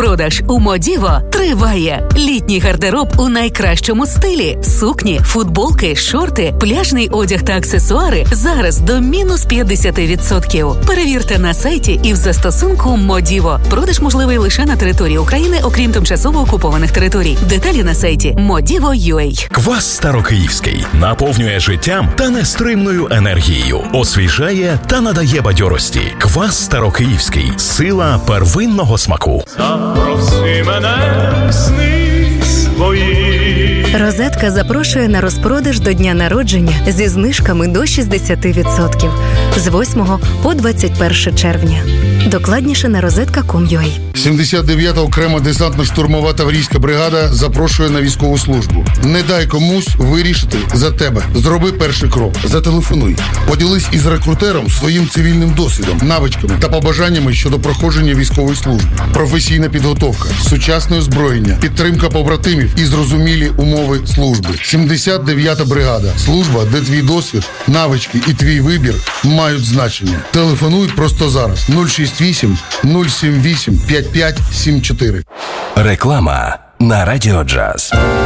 Розпродаж у Модіво триває. Літній гардероб у найкращому стилі. Сукні, футболки, шорти, пляжний одяг та аксесуари зараз до мінус 50%. Перевірте на сайті і в застосунку Модіво. Продаж можливий лише на території України, окрім тимчасово окупованих територій. Деталі на сайті Modivo.ua. Квас Старокиївський наповнює життям та нестримною енергією, освіжає та надає бадьорості. Квас Старокиївський. Сила первинного смаку. Запроси мене в сни свої. Розетка запрошує на розпродаж до дня народження зі знижками до 60% з 8 по 21 червня. Докладніше на rozetka.com.ua. 79-та окрема десантно-штурмова таврійська бригада запрошує на військову службу. Не дай комусь вирішити за тебе. Зроби перший крок. Зателефонуй. Поділись із рекрутером своїм цивільним досвідом, навичками та побажаннями щодо проходження військової служби. Професійна підготовка, сучасне озброєння, підтримка побратимів і зрозумілі умови служби. 79-та бригада. Служба, де твій досвід, навички і твій вибір мають значення. Телефонуй просто зараз. 068 078 5574. Реклама на Радіо Джаз.